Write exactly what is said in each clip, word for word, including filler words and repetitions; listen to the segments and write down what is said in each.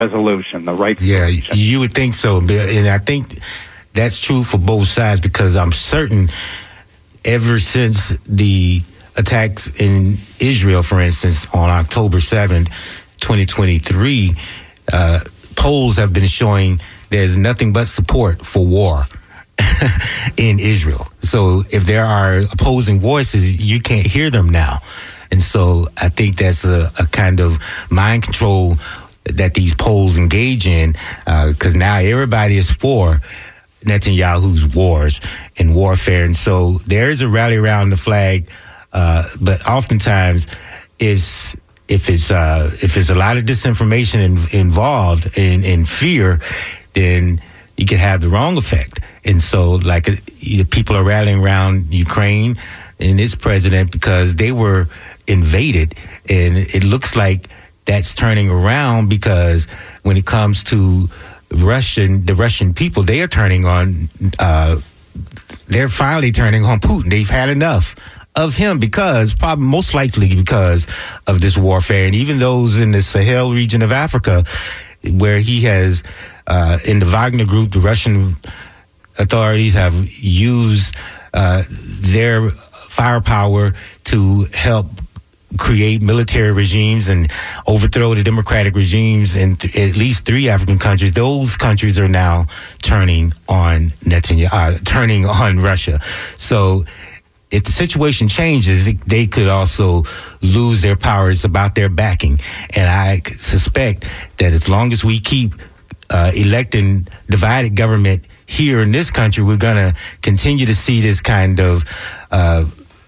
resolution, the right Yeah, solution. You would think so. And I think that's true for both sides, because I'm certain ever since the attacks in Israel, for instance, on October seventh, twenty twenty-three, uh, polls have been showing there's nothing but support for war in Israel. So if there are opposing voices, you can't hear them now. And so I think that's a, a kind of mind control that these polls engage in, because uh, now everybody is for Netanyahu's wars and warfare. And so there is a rally around the flag, uh, but oftentimes it's if it's uh, if it's a lot of disinformation in, involved in, in fear, then you can have the wrong effect. And so, like, uh, people are rallying around Ukraine and its president because they were invaded, and it looks like that's turning around, because when it comes to Russian, the Russian people, they are turning on, uh, they're finally turning on Putin. They've had enough of him, because probably most likely because of this warfare. And even those in the Sahel region of Africa, where he has, uh, in the Wagner group, the Russian authorities have used uh, their firepower to help create military regimes and overthrow the democratic regimes in th- at least three African countries. Those countries are now turning on Netanyahu, uh, turning on Russia. So if the situation changes, they could also lose their power. It's about their backing. And I suspect that as long as we keep uh, electing divided government here in this country, we're going to continue to see this kind of uh,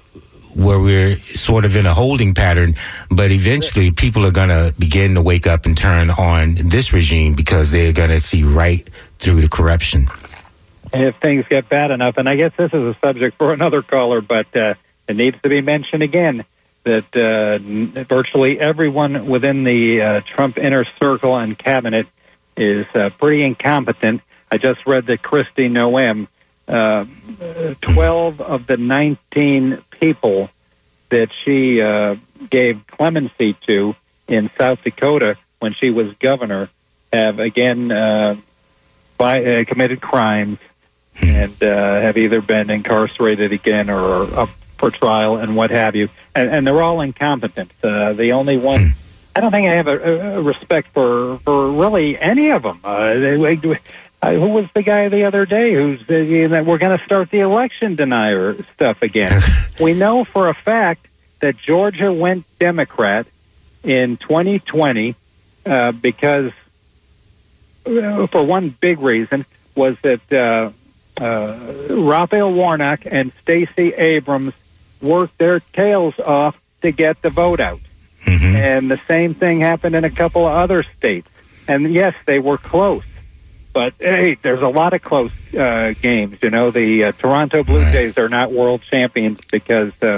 where we're sort of in a holding pattern. But eventually people are going to begin to wake up and turn on this regime, because they're going to see right through the corruption. If things get bad enough, and I guess this is a subject for another caller, but uh, it needs to be mentioned again, that uh, virtually everyone within the uh, Trump inner circle and cabinet is uh, pretty incompetent. I just read that Kristi Noem, uh, twelve of the nineteen people that she uh, gave clemency to in South Dakota when she was governor have again uh, by, uh, committed crimes and uh, have either been incarcerated again or up for trial and what have you. And, and they're all incompetent. Uh, the only one, I don't think I have a, a respect for, for really any of them. Uh, they, uh, who was the guy the other day who's uh, you know, we're going to start the election denier stuff again? We know for a fact that Georgia went Democrat in twenty twenty uh, because, uh, for one big reason, was that uh, uh, Raphael Warnock and Stacey Abrams worked their tails off to get the vote out. Mm-hmm. And the same thing happened in a couple of other states. And yes, they were close. But, hey, there's a lot of close uh, games. You know, the uh, Toronto Blue Jays are not world champions because uh,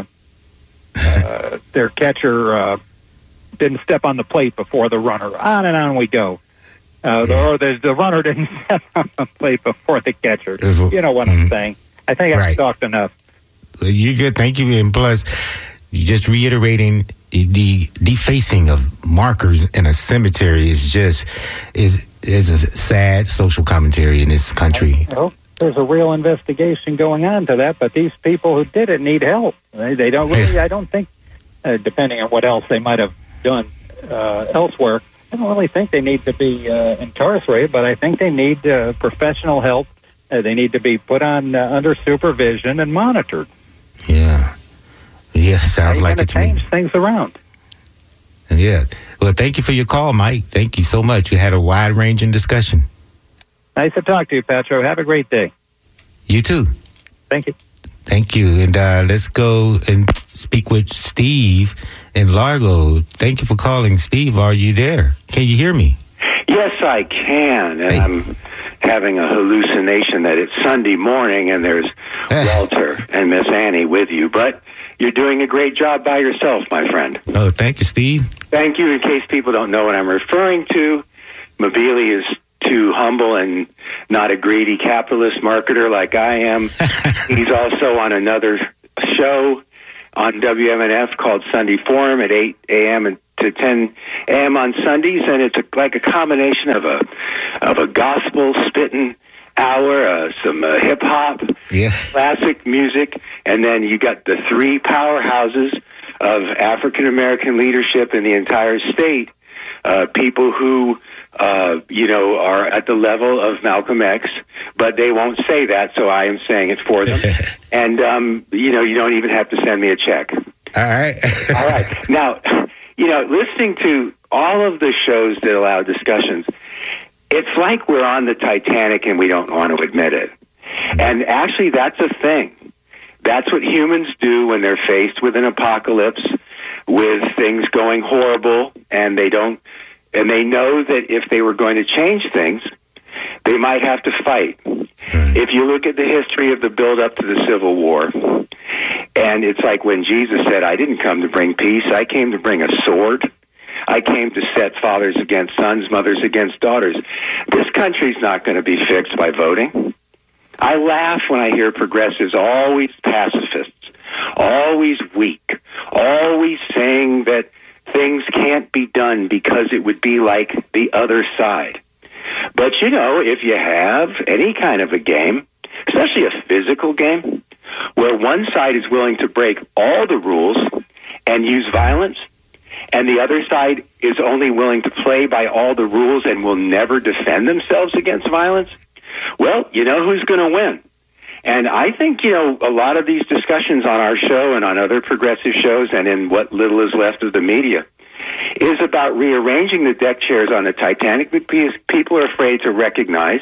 uh, their catcher uh, didn't step on the plate before the runner. On and on we go. Uh, the, or the, the runner didn't step on the plate before the catcher. You know what mm-hmm. I'm saying. I think I've right. talked enough. You're good. Thank you. And plus, just reiterating, the defacing of markers in a cemetery is just is is a sad social commentary in this country. I hope there's a real investigation going on to that, but these people who did it need help. They, they don't really. I don't think, uh, depending on what else they might have done uh, elsewhere, I don't really think they need to be uh, incarcerated. But I think they need uh, professional help. Uh, they need to be put on uh, under supervision and monitored. Yeah, yeah, sounds like it to me. Change things around. Yeah. Well, thank you for your call, Mike. Thank you so much. We had a wide-ranging discussion. Nice to talk to you, Petro. Have a great day. You too. Thank you. Thank you. And uh, let's go and speak with Steve in Largo. Thank you for calling. Steve, are you there? Can you hear me? Yes, I can. And hey. I'm having a hallucination that it's Sunday morning and there's Walter and Miss Annie with you. But you're doing a great job by yourself, my friend. Oh, thank you, Steve. Thank you. In case people don't know what I'm referring to, Mabili is too humble and not a greedy capitalist marketer like I am. He's also on another show on W M N F called Sunday Forum at eight a.m. to ten a.m. on Sundays, and it's a, like a combination of a of a gospel spitting hour, uh, some uh, hip hop, yeah. classic music, and then you got the three powerhouses of African American leadership in the entire state. Uh, people who, uh, you know, are at the level of Malcolm X, but they won't say that, so I am saying it for them. And, um, you know, you don't even have to send me a check. All right. All right. Now, you know, listening to all of the shows that allow discussions, it's like we're on the Titanic and we don't want to admit it. And actually, that's a thing. That's what humans do when they're faced with an apocalypse, with things going horrible, and they don't, and they know that if they were going to change things, they might have to fight. If you look at the history of the build-up to the Civil War, and it's like when Jesus said, I didn't come to bring peace, I came to bring a sword. I came to set fathers against sons, mothers against daughters. This country's not going to be fixed by voting. I laugh when I hear progressives, always pacifists, always weak, always saying that things can't be done because it would be like the other side. But, you know, if you have any kind of a game, especially a physical game, where one side is willing to break all the rules and use violence, and the other side is only willing to play by all the rules and will never defend themselves against violence, well, you know who's going to win. And I think, you know, a lot of these discussions on our show and on other progressive shows and in what little is left of the media is about rearranging the deck chairs on the Titanic because people are afraid to recognize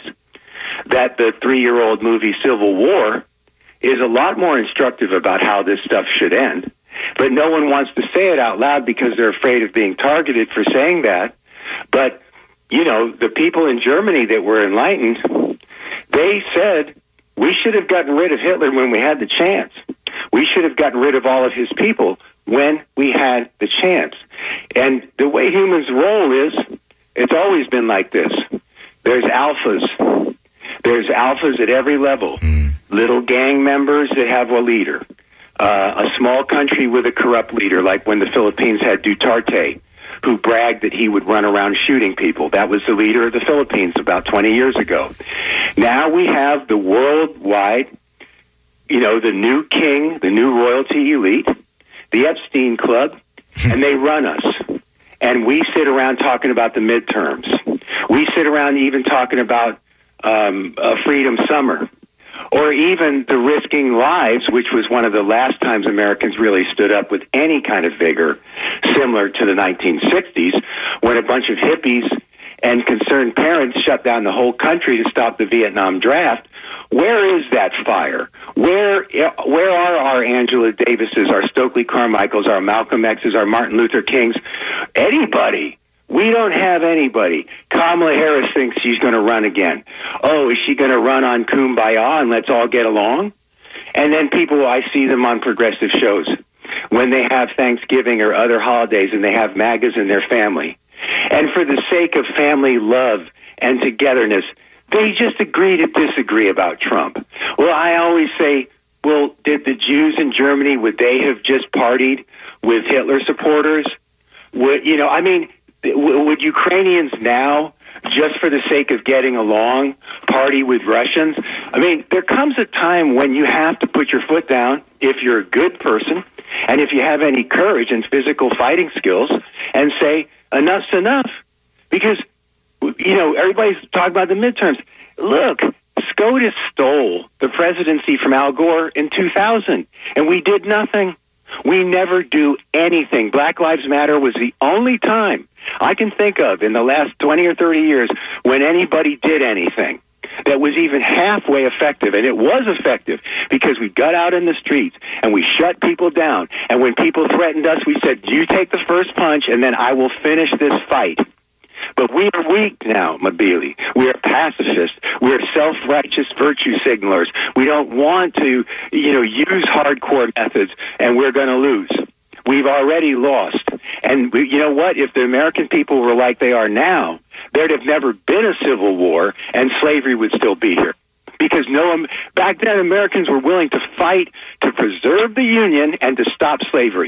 that the three-year-old movie Civil War is a lot more instructive about how this stuff should end. But no one wants to say it out loud because they're afraid of being targeted for saying that. But, you know, the people in Germany that were enlightened, they said, we should have gotten rid of Hitler when we had the chance. We should have gotten rid of all of his people when we had the chance. And the way humans roll is, it's always been like this. There's alphas. There's alphas at every level. Mm. Little gang members that have a leader. Uh, a small country with a corrupt leader, like when the Philippines had Duterte, who bragged that he would run around shooting people. That was the leader of the Philippines about twenty years ago. Now we have the worldwide, you know, the new king, the new royalty elite, the Epstein Club, and they run us. And we sit around talking about the midterms. We sit around even talking about um, a freedom summer. Or even the risking lives, which was one of the last times Americans really stood up with any kind of vigor, similar to the nineteen sixties, when a bunch of hippies and concerned parents shut down the whole country to stop the Vietnam draft. Where is that fire? Where where are our Angela Davises, our Stokely Carmichaels, our Malcolm X's, our Martin Luther Kings? Anybody? We don't have anybody. Kamala Harris thinks she's going to run again. Oh, is she going to run on Kumbaya and let's all get along? And then people, I see them on progressive shows when they have Thanksgiving or other holidays and they have MAGAs in their family. And for the sake of family love and togetherness, they just agree to disagree about Trump. Well, I always say, well, did the Jews in Germany, would they have just partied with Hitler supporters? Would, you know, I mean, would Ukrainians now, just for the sake of getting along, party with Russians? I mean, there comes a time when you have to put your foot down if you're a good person and if you have any courage and physical fighting skills and say, enough's enough. Because, you know, everybody's talking about the midterms. Look, SCOTUS stole the presidency from Al Gore in two thousand, and we did nothing. We never do anything. Black Lives Matter was the only time I can think of in the last twenty or thirty years when anybody did anything that was even halfway effective. And it was effective because we got out in the streets and we shut people down. And when people threatened us, we said, you take the first punch and then I will finish this fight. But we are weak now, Mabili. We are pacifists. We are self-righteous virtue signalers. We don't want to, you know, use hardcore methods, and we're going to lose. We've already lost. And we, you know what? If the American people were like they are now, there'd have never been a civil war, and slavery would still be here. Because no, back then Americans were willing to fight to preserve the Union and to stop slavery.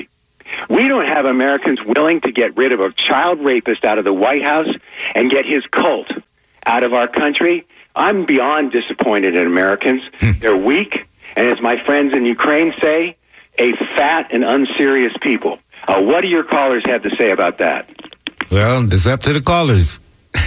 We don't have Americans willing to get rid of a child rapist out of the White House and get his cult out of our country. I'm beyond disappointed in Americans. They're weak, and as my friends in Ukraine say, a fat and unserious people. Uh, what do your callers have to say about that? Well, it's up to the callers.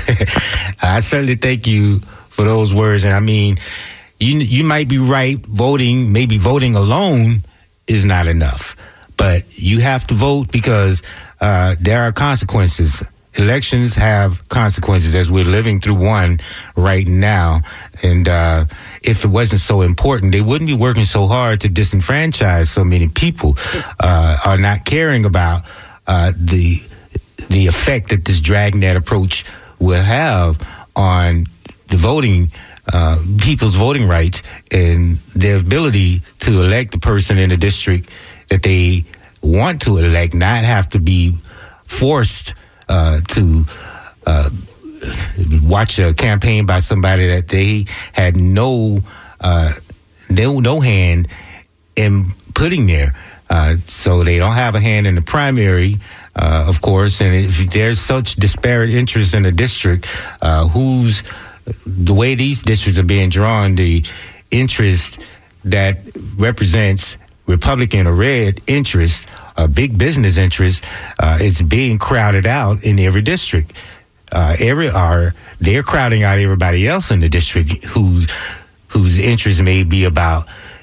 I certainly thank you for those words. And I mean, you you might be right. Voting, maybe voting alone is not enough. But you have to vote because uh, there are consequences. Elections have consequences, as we're living through one right now. And uh, if it wasn't so important, they wouldn't be working so hard to disenfranchise so many people, uh, are not caring about uh, the the effect that this dragnet approach will have on the voting, uh, people's voting rights and their ability to elect the person in the district that they want to elect, not have to be forced uh, to uh, watch a campaign by somebody that they had no uh, no, no hand in putting there. Uh, so they don't have a hand in the primary, uh, of course. And if there's such disparate interests in the district, uh, who's the way these districts are being drawn, the interest that represents Republican or red interest, a big business interest, uh, is being crowded out in every district. Uh, every are they're crowding out everybody else in the district who whose interest may be about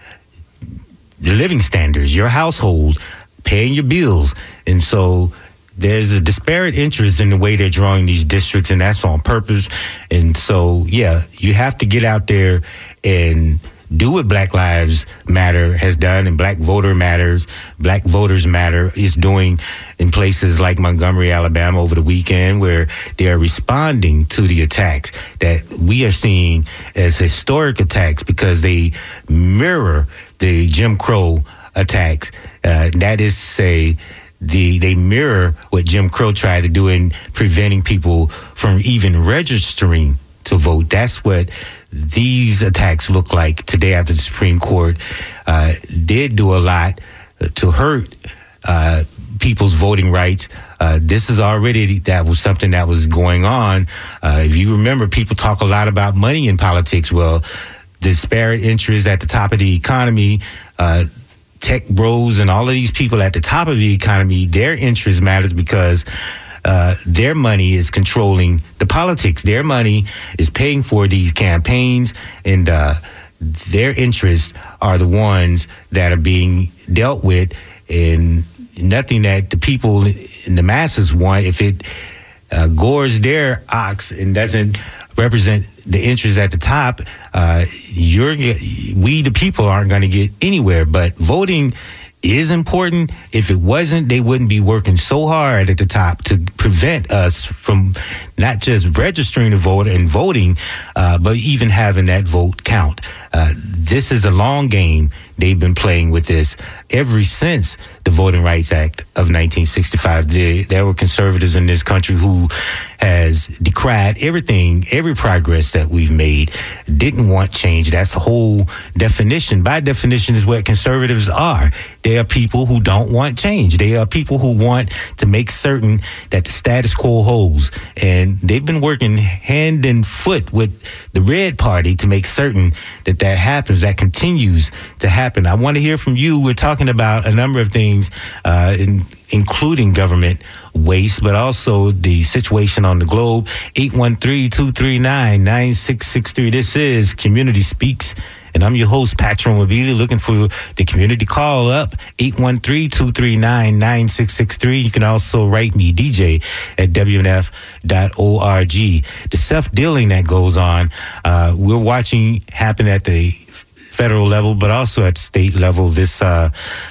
the living standards, your household, paying your bills. And so there's a disparate interest in the way they're drawing these districts, and that's on purpose. And so, yeah, you have to get out there and do what Black Lives Matter has done, and Black Voter Matters, Black Voters Matter is doing in places like Montgomery, Alabama over the weekend, where they are responding to the attacks that we are seeing as historic attacks because they mirror the Jim Crow attacks. Uh, that is to say, the they mirror what Jim Crow tried to do in preventing people from even registering to vote. That's what these attacks look like today after the Supreme Court uh, did do a lot to hurt uh, people's voting rights. Uh, this is already, that was something that was going on. Uh, if you remember, people talk a lot about money in politics. Well, disparate interests at the top of the economy, uh, tech bros and all of these people at the top of the economy, their interest matters because Uh, their money is controlling the politics. Their money is paying for these campaigns, and uh, their interests are the ones that are being dealt with, and nothing that the people in the masses want. If it uh, gores their ox and doesn't represent the interests at the top, uh, you're we the people aren't going to get anywhere. But voting is important. If it wasn't, they wouldn't be working so hard at the top to prevent us from not just registering to vote and voting, uh, but even having that vote count. Uh, this is a long game. They've been playing with this ever since the Voting Rights Act of nineteen sixty-five. There, there were conservatives in this country who has decried everything, every progress that we've made, didn't want change. That's the whole definition. By definition is what conservatives are. They are people who don't want change. They are people who want to make certain that the status quo holds. And they've been working hand and foot with the Red Party to make certain that that happens, that continues to happen. I want to hear from you. We're talking about a number of things, uh, in, including government waste, but also the situation on the globe. eight one three, two three nine, nine six six three. This is Community Speaks, and I'm your host, Patrick Mobili, looking for the community call up, eight one three, two three nine, nine six six three. You can also write me, D J, at W N F dot org. The self-dealing that goes on, uh, we're watching happen at the federal level, but also at the state level. This, uh,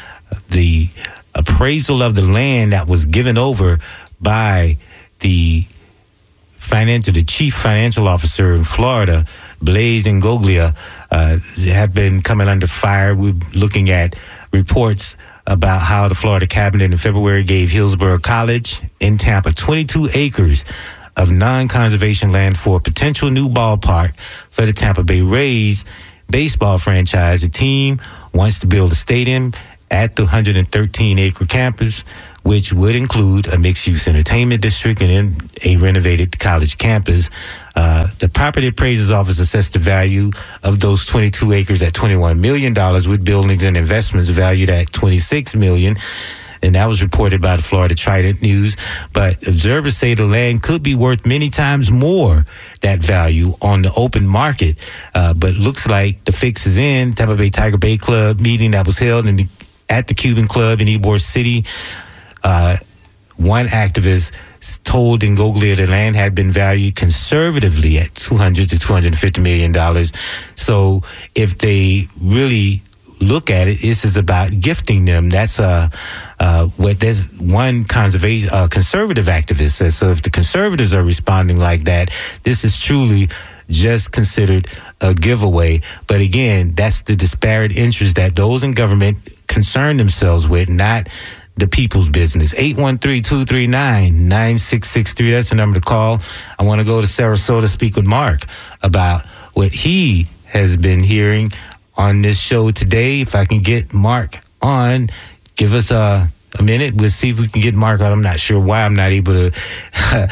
the appraisal of the land that was given over by the financial, the chief financial officer in Florida, Blaise Ingoglia, uh, have been coming under fire. We're looking at reports about how the Florida cabinet in February gave Hillsborough College in Tampa twenty-two acres of non-conservation land for a potential new ballpark for the Tampa Bay Rays baseball franchise. The team wants to build a stadium at the one hundred thirteen acre campus, which would include a mixed-use entertainment district and a renovated college campus. Uh, the property appraiser's office assessed the value of those twenty-two acres at twenty-one million dollars, with buildings and investments valued at twenty-six million dollars. And that was reported by the Florida Trident News. But observers say the land could be worth many times more that value on the open market. Uh, but looks like the fix is in. Tampa Bay Tiger Bay Club meeting that was held in the, at the Cuban Club in Ybor City. Uh, one activist told Ingoglia the land had been valued conservatively at two hundred to two hundred fifty million dollars. So if they really look at it, this is about gifting them. That's uh, uh, what there's one conservation uh, conservative activist says. So if the conservatives are responding like that, this is truly just considered a giveaway. But again, that's the disparate interest that those in government concern themselves with, not the people's business. eight one three, two three nine, nine six six three. That's the number to call. I want to go to Sarasota, speak with Mark about what he has been hearing on this show today. If I can get Mark on, give us a, a minute. We'll see if we can get Mark on. I'm not sure why I'm not able to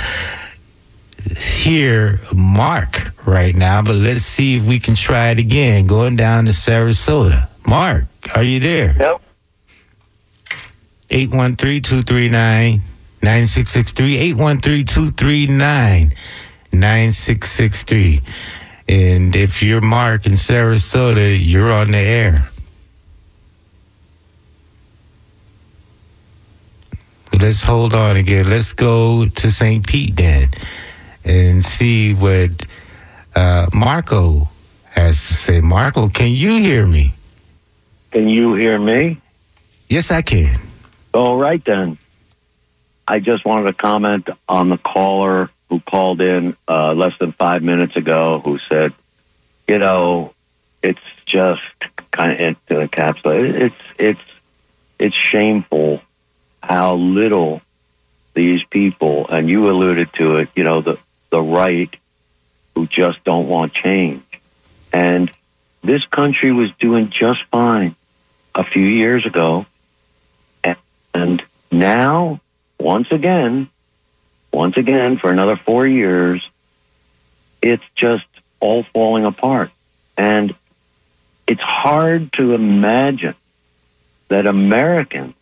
hear Mark right now, but let's see if we can try it again. Going down to Sarasota. Mark, are you there? Yep. eight one three, two three nine, nine six six three. eight one three, two three nine, nine six six three. And if you're Mark in Sarasota, you're on the air. Let's hold on again. Let's go to Saint Pete then and see what uh, Marco has to say. Marco, can you hear me? Can you hear me? Yes, I can. All right, then. I just wanted to comment on the caller who called in uh, less than five minutes ago, who said, you know, it's just kind of into the capsule. It's it's it's shameful how little these people, and you alluded to it, you know, the the right, who just don't want change. And this country was doing just fine a few years ago, and, and now, once again, once again, for another four years, it's just all falling apart. And it's hard to imagine that Americans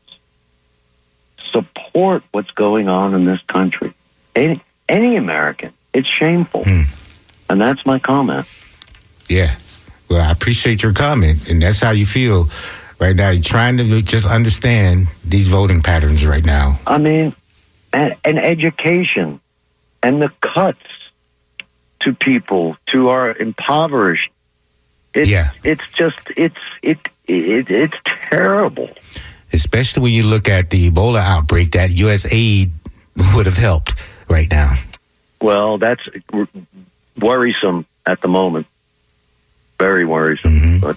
support what's going on in this country. Any, any American. It's shameful. Mm. And that's my comment. Yeah. Well, I appreciate your comment. And that's how you feel right now. You're trying to just understand these voting patterns right now. I mean, and, and education and the cuts to people, to our impoverished. It's, yeah. It's just, it's, it, it, it's terrible. Especially when you look at the Ebola outbreak, that U S aid would have helped right now. Well, that's worrisome at the moment. Very worrisome. Mm-hmm. But,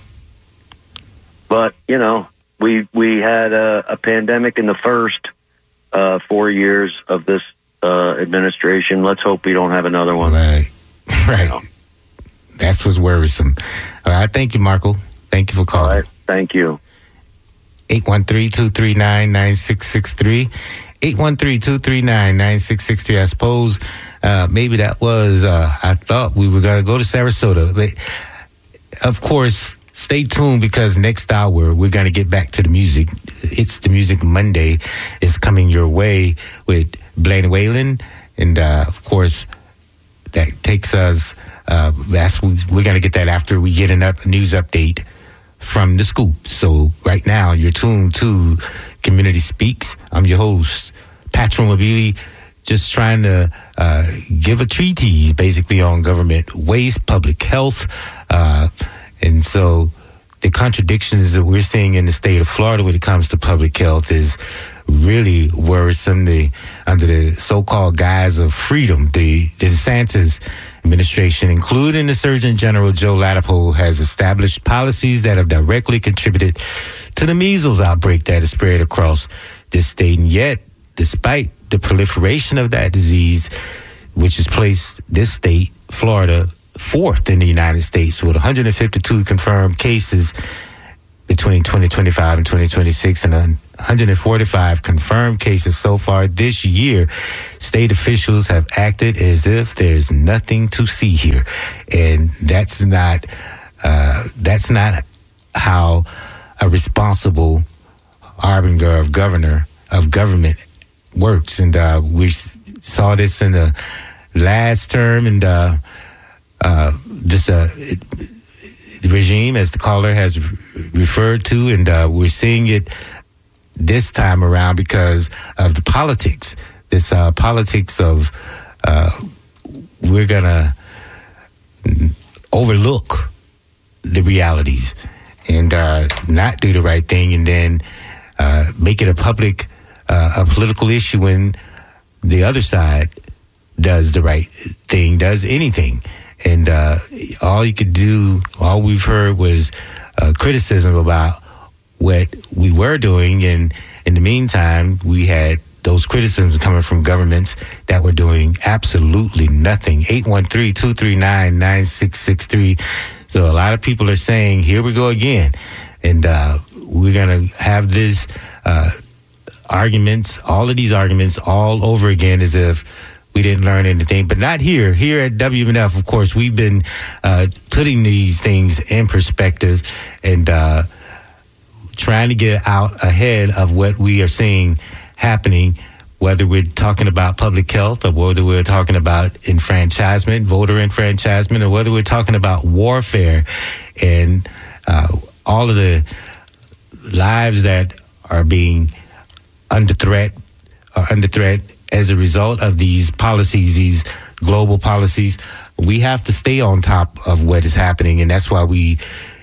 but, you know, we, we had a, a pandemic in the first uh, four years of this uh, administration. Let's hope we don't have another one. Right. Right. You know. That's what's worrisome. All right. Thank you, Marco. Thank you for calling. All right. Thank you. eight one three, two three nine, nine six six three. eight one three, two three nine, nine six six three. I suppose uh, maybe that was, uh, I thought we were going to go to Sarasota. But, of course, stay tuned, because next hour we're going to get back to the music. It's the Music Monday. It's coming your way with Blaine Whalen. And, uh, of course, that takes us, uh, that's, we're going to get that after we get a up, news update from the Scoop. So right now you're tuned to Community Speaks. I'm your host, Patrick Mobili, just trying to uh, give a treatise basically on government waste, public health. Uh, and so the contradictions that we're seeing in the state of Florida when it comes to public health is really worrisome. The, under the so-called guise of freedom, the, the DeSantis administration, including the Surgeon General Joe Ladapo, has established policies that have directly contributed to the measles outbreak that has spread across this state. And yet, despite the proliferation of that disease, which has placed this state, Florida, fourth in the United States with one hundred fifty-two confirmed cases, between twenty twenty-five and twenty twenty-six, and one hundred forty-five confirmed cases so far this year. State officials have acted as if there's nothing to see here, and that's not uh, that's not how a responsible harbinger of governor of government works. And uh, we saw this in the last term, and uh, uh, this uh, regime, as the caller has referred to, and uh, we're seeing it this time around because of the politics. This uh, politics of uh, we're gonna overlook the realities and uh, not do the right thing, and then uh, make it a public, uh, a political issue when the other side does the right thing, does anything. And uh, all you could do, all we've heard was uh, criticism about what we were doing. And in the meantime, we had those criticisms coming from governments that were doing absolutely nothing. eight one three, two three nine, nine six six three. So a lot of people are saying, here we go again. And uh, we're going to have this uh, arguments, all of these arguments all over again as if we didn't learn anything, but not here. Here at W M F, of course, we've been uh, putting these things in perspective and uh, trying to get out ahead of what we are seeing happening, whether we're talking about public health or whether we're talking about enfranchisement, voter enfranchisement, or whether we're talking about warfare and uh, all of the lives that are being under threat, are under threat as a result of these policies, these global policies. We have to stay on top of what is happening, and that's why we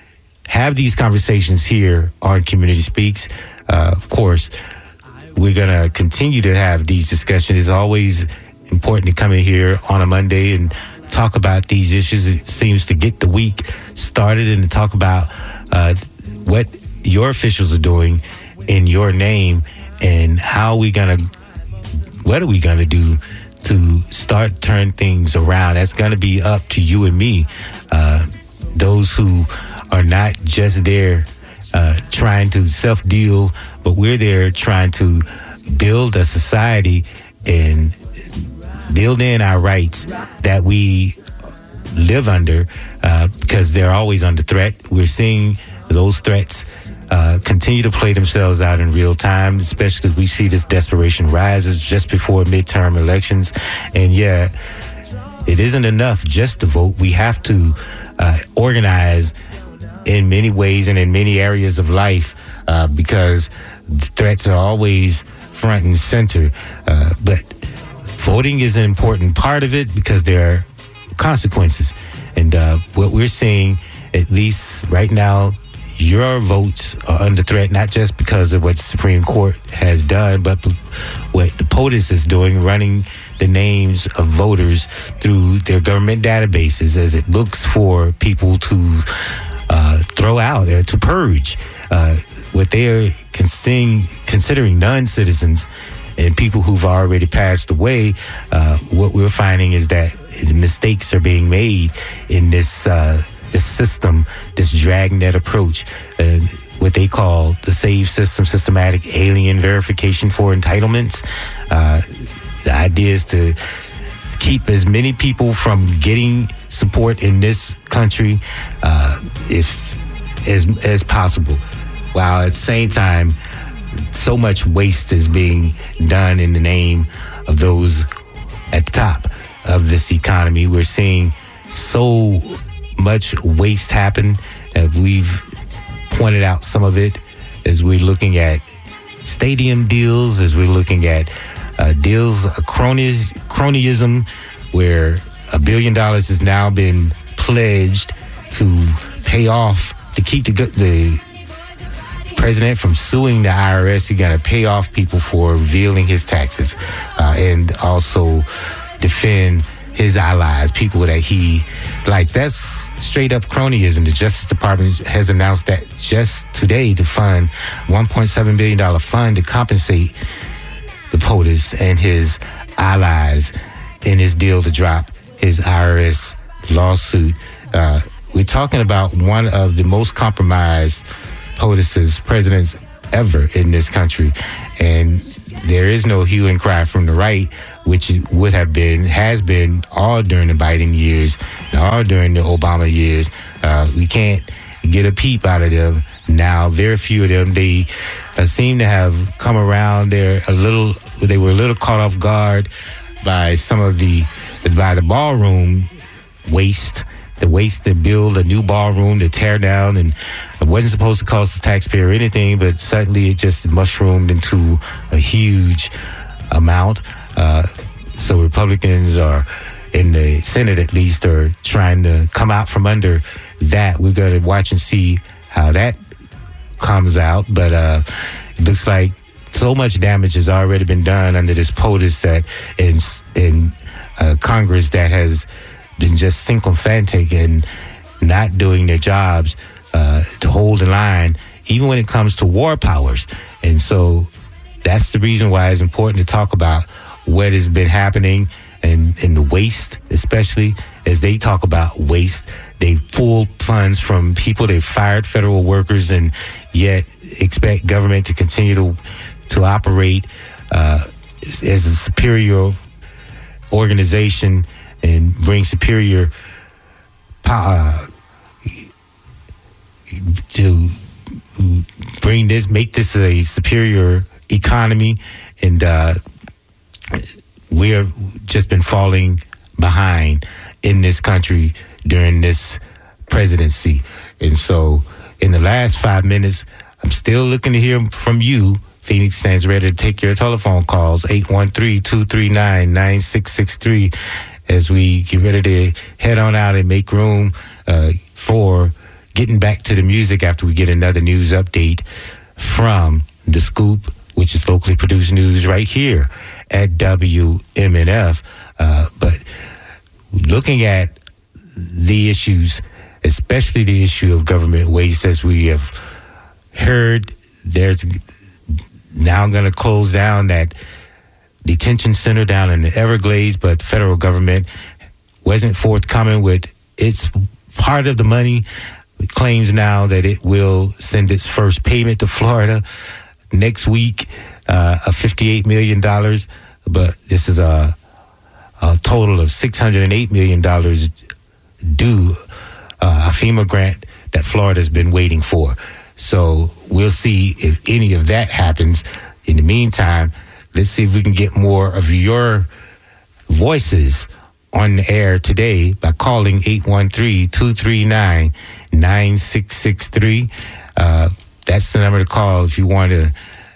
have these conversations here on Community Speaks. Uh, of course, we're going to continue to have these discussions. It's always important to come in here on a Monday and talk about these issues. It seems to get the week started and to talk about uh, what your officials are doing in your name and how we going to what are we going to do to start turn things around? That's going to be up to you and me, uh, those who are not just there uh, trying to self-deal, but we're there trying to build a society and build in our rights that we live under uh, because they're always under threat. We're seeing those threats Uh, continue to play themselves out in real time, especially as we see this desperation rises just before midterm elections. And yeah, it isn't enough just to vote. We have to uh, organize in many ways and in many areas of life uh, because the threats are always front and center. Uh, but voting is an important part of it because there are consequences. And uh, what we're seeing, at least right now, your votes are under threat, not just because of what the Supreme Court has done, but what the POTUS is doing, running the names of voters through their government databases as it looks for people to uh, throw out, uh, to purge uh, what they are considering, considering non-citizens and people who've already passed away. Uh, what we're finding is that mistakes are being made in this uh this system, this dragnet approach, uh, what they call the SAVE system, systematic alien verification for entitlements. Uh, the idea is to keep as many people from getting support in this country uh, if as as possible, while at the same time, so much waste is being done in the name of those at the top of this economy. We're seeing so much waste happen. Uh, we've pointed out some of it as we're looking at stadium deals, as we're looking at uh, deals, uh, cronies, cronyism, where a billion dollars has now been pledged to pay off, to keep the, the president from suing the I R S. You got to pay off people for revealing his taxes uh, and also defend his allies, people that he likes. That's straight up cronyism. The Justice Department has announced that just today to fund one point seven billion dollars fund to compensate the POTUS and his allies in his deal to drop his I R S lawsuit. Uh, we're talking about one of the most compromised POTUS's presidents ever in this country. And there is no hue and cry from the right, which would have been, has been all during the Biden years, all during the Obama years. Uh, we can't get a peep out of them now. Very few of them. They uh, seem to have come around. They're a little, they were a little caught off guard by some of the, by the ballroom waste. The waste to build a new ballroom, to tear down, and it wasn't supposed to cost the taxpayer anything, but suddenly it just mushroomed into a huge amount. Uh, so Republicans are, in the Senate at least, are trying to come out from under that. We're going to watch and see how that comes out, but uh, it looks like so much damage has already been done under this POTUS that in, in uh, Congress that has been just sycophantic and not doing their jobs uh, to hold the line, even when it comes to war powers. And so that's the reason why it's important to talk about what has been happening and, and the waste, especially as they talk about waste. They've pulled funds from people, they've fired federal workers, and yet expect government to continue to, to operate uh, as a superior organization and bring superior uh, to bring this, make this a superior economy, and uh, we're just been falling behind in this country during this presidency. And so, in the last five minutes, I'm still looking to hear from you. Phoenix stands ready to take your telephone calls, eight one three, two three nine, nine six six three. As we get ready to head on out and make room uh, for getting back to the music after we get another news update from The Scoop, which is locally produced news right here at W M N F. Uh, but looking at the issues, especially the issue of government waste, as we have heard, there's now going to close down that detention center down in the Everglades, but the federal government wasn't forthcoming with its part of the money. It claims now that it will send its first payment to Florida next week uh, of fifty-eight million dollars, but this is a, a total of six hundred eight million dollars due, uh, a FEMA grant that Florida's been waiting for. So we'll see if any of that happens. In the meantime, let's see if we can get more of your voices on the air today by calling eight one three, two three nine, nine six six three. Uh, that's the number to call if you want to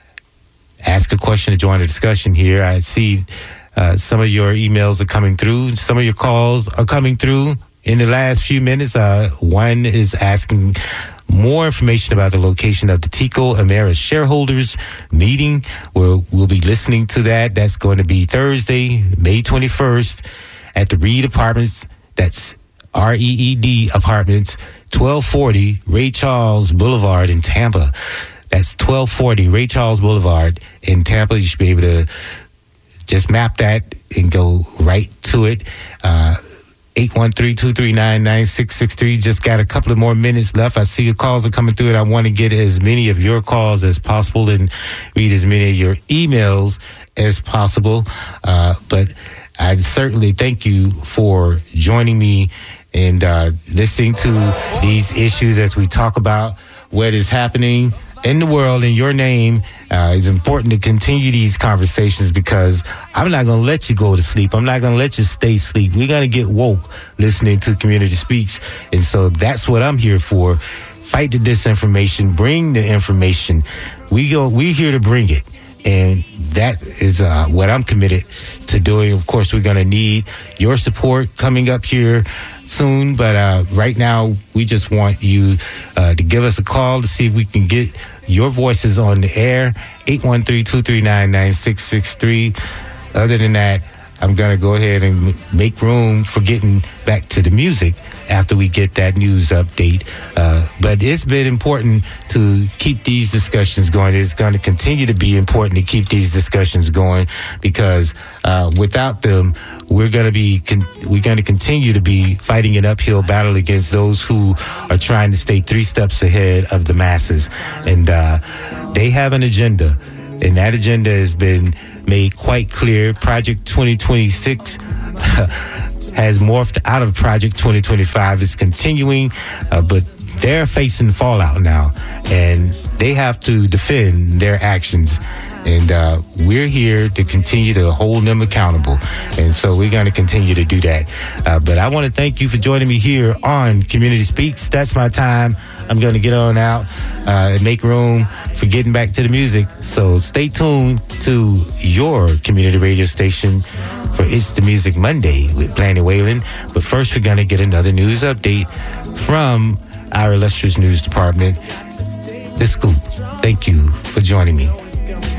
ask a question or join the discussion here. I see uh, some of your emails are coming through. Some of your calls are coming through in the last few minutes. Uh, one is asking more information about the location of the Tico Ameris shareholders meeting. We'll, we'll be listening to that. That's going to be Thursday, May twenty-first at the Reed Apartments. That's R E E D Apartments, twelve forty Ray Charles Boulevard in Tampa. That's twelve forty Ray Charles Boulevard in Tampa. You should be able to just map that and go right to it. Uh, eight one three, two three nine, nine six six three. Just got a couple of more minutes left. I see your calls are coming through, and I want to get as many of your calls as possible and read as many of your emails as possible. Uh, but I certainly thank you for joining me and uh, listening to these issues as we talk about what is happening in the world in your name. Uh, it's important to continue these conversations because I'm not going to let you go to sleep. I'm not going to let you stay asleep. We're going to get woke listening to Community Speaks. And so that's what I'm here for. Fight the disinformation. Bring the information. We go, we're here to bring it. And that is uh, what I'm committed to doing. Of course, we're going to need your support coming up here soon. But uh, right now, we just want you uh, to give us a call to see if we can get your voices on the air. eight one three, two three nine, nine six six three. Other than that, I'm going to go ahead and make room for getting back to the music after we get that news update. Uh, but it's been important to keep these discussions going. It's going to continue to be important to keep these discussions going because uh, without them, we're going to be con- we're going to continue to be fighting an uphill battle against those who are trying to stay three steps ahead of the masses. And uh, they have an agenda, and that agenda has been made quite clear. Project twenty twenty-six has morphed out of Project twenty twenty-five. It's continuing, uh, but they're facing fallout now, and they have to defend their actions. And uh, we're here to continue to hold them accountable. And so we're going to continue to do that. Uh, but I want to thank you for joining me here on Community Speaks. That's my time. I'm going to get on out uh, and make room for getting back to the music. So stay tuned to your community radio station for It's the Music Monday with Blandy Whalen. But first, we're going to get another news update from our illustrious news department, The Scoop. Thank you for joining me.